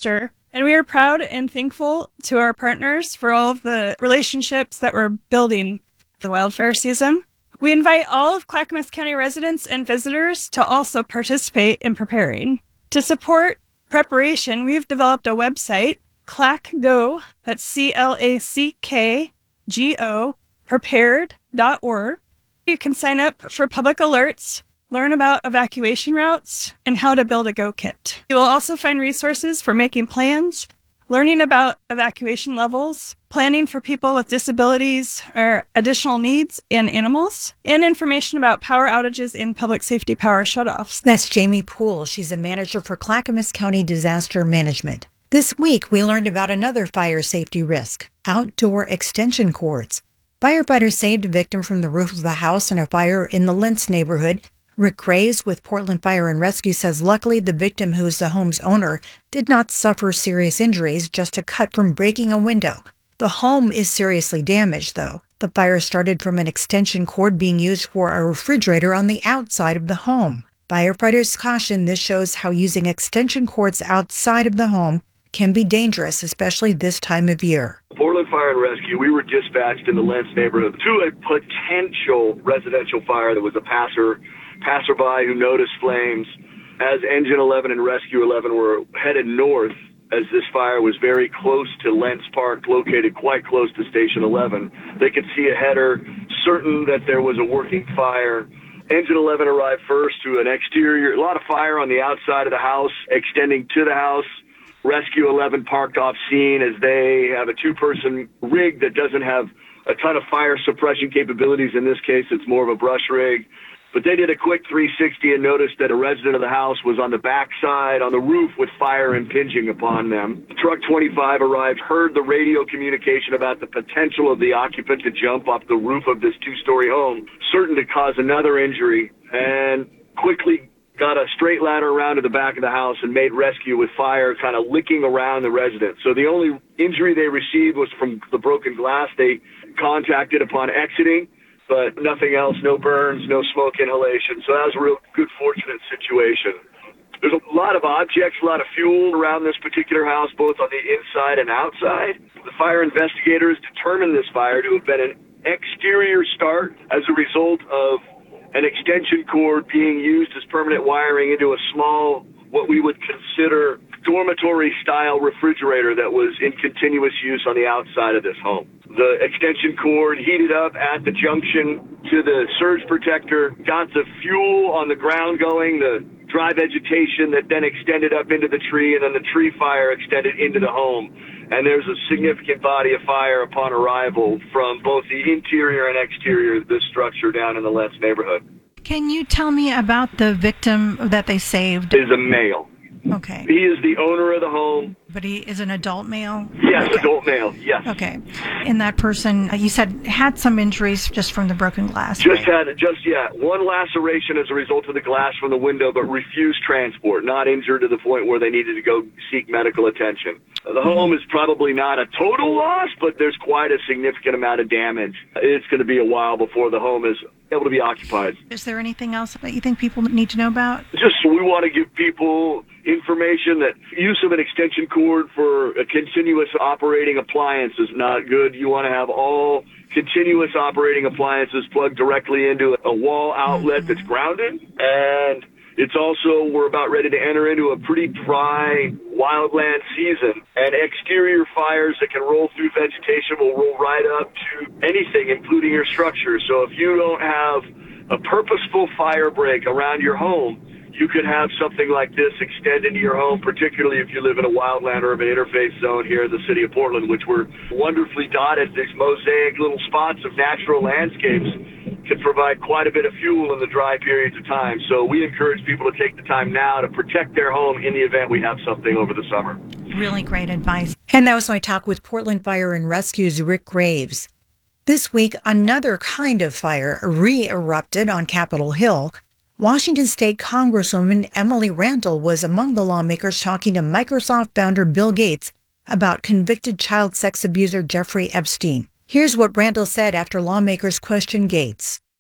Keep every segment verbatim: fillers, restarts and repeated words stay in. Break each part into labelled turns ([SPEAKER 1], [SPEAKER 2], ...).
[SPEAKER 1] disaster. And we are proud and thankful to our partners for all of the relationships that we're building the wildfire season. We invite all of Clackamas County residents and visitors to also participate in preparing. To support preparation, we've developed a website, ClackGo, that's C L A C K G O, prepared dot org. You can sign up for public alerts, learn about evacuation routes, and how to build a Go Kit. You will also find resources for making plans, learning about evacuation levels, planning for people with disabilities or additional needs and animals, and information about power outages and public safety power shutoffs.
[SPEAKER 2] That's Jamie Poole. She's a manager for Clackamas County Disaster Management. This week, we learned about another fire safety risk, outdoor extension cords. Firefighters saved a victim from the roof of a house in a fire in the Lentz neighborhood. Rick Graves with Portland Fire and Rescue says luckily the victim, who is the home's owner, did not suffer serious injuries, just a cut from breaking a window. The home is seriously damaged, though. The fire started from an extension cord being used for a refrigerator on the outside of the home. Firefighters caution this shows how using extension cords outside of the home can be dangerous, especially this time of year.
[SPEAKER 3] Portland Fire and Rescue, we were dispatched in the Lentz neighborhood to a potential residential fire. That was a passer, passerby who noticed flames as Engine eleven and Rescue eleven were headed north, as this fire was very close to Lentz Park, located quite close to Station eleven. They could see a header, certain that there was a working fire. Engine eleven arrived first to an exterior, a lot of fire on the outside of the house, extending to the house. Rescue eleven parked off scene as they have a two-person rig that doesn't have a ton of fire suppression capabilities. In this case, it's more of a brush rig. But they did a quick three sixty and noticed that a resident of the house was on the backside, on the roof, with fire impinging upon them. Truck twenty-five arrived, heard the radio communication about the potential of the occupant to jump off the roof of this two-story home, certain to cause another injury, and quickly got a straight ladder around to the back of the house and made rescue with fire kind of licking around the resident. So the only injury they received was from the broken glass they contacted upon exiting, but nothing else, no burns, no smoke inhalation. So that was a real good, fortunate situation. There's a lot of objects, a lot of fuel around this particular house, both on the inside and outside. The fire investigators determined this fire to have been an exterior start as a result of an extension cord being used as permanent wiring into a small, what we would consider dormitory-style refrigerator that was in continuous use on the outside of this home. The extension cord heated up at the junction to the surge protector, got the fuel on the ground going, the dry vegetation that then extended up into the tree, and then the tree fire extended into the home. And there's a significant body of fire upon arrival from both the interior and exterior of this structure down in the Lentz neighborhood.
[SPEAKER 4] Can you tell me about the victim that they saved?
[SPEAKER 3] Is a male.
[SPEAKER 4] Okay.
[SPEAKER 3] He is the owner of the home.
[SPEAKER 4] But he is an adult male?
[SPEAKER 3] Yes,
[SPEAKER 4] okay.
[SPEAKER 3] adult male, yes.
[SPEAKER 4] Okay. And that person, you said, had some injuries just from the broken glass,
[SPEAKER 3] Just
[SPEAKER 4] right?
[SPEAKER 3] had, just, yeah, one laceration as a result of the glass from the window, but refused transport, not injured to the point where they needed to go seek medical attention. The mm-hmm. home is probably not a total loss, but there's quite a significant amount of damage. It's going to be a while before the home is able to be occupied.
[SPEAKER 4] Is there anything else that you think people need to know about?
[SPEAKER 3] Just we want to give people information that use of an extension cord for a continuous operating appliance is not good. You want to have all continuous operating appliances plugged directly into a wall outlet mm-hmm. that's grounded. And it's also, we're about ready to enter into a pretty dry wildland season, and exterior fires that can roll through vegetation will roll right up to anything, including your structure. So if you don't have a purposeful fire break around your home, you could have something like this extend into your home, particularly if you live in a wildland urban interface zone here in the city of Portland, which we're wonderfully dotted. These mosaic little spots of natural landscapes can provide quite a bit of fuel in the dry periods of time. So we encourage people to take the time now to protect their home in the event we have something over the summer.
[SPEAKER 4] Really great advice.
[SPEAKER 2] And that was my talk with Portland Fire and Rescue's Rick Graves. This week, another kind of fire re-erupted on Capitol Hill. Washington State Congresswoman Emily Randall was among the lawmakers talking to Microsoft founder Bill Gates about convicted child sex abuser Jeffrey Epstein. Here's what Randall said after lawmakers questioned Gates.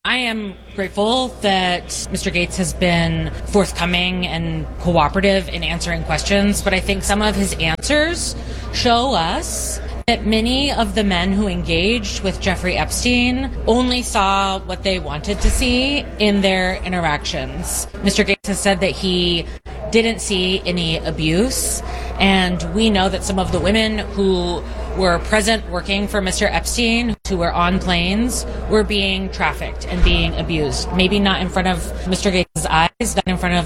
[SPEAKER 5] I am grateful that Mister Gates has been forthcoming and cooperative in answering questions, but I think some of his answers show us that many of the men who engaged with Jeffrey Epstein only saw what they wanted to see in their interactions. Mister Gates has said that he didn't see any abuse, and we know that some of the women who were present working for Mister Epstein, who were on planes, were being trafficked and being abused. Maybe not in front of Mister Gates' eyes, not in front of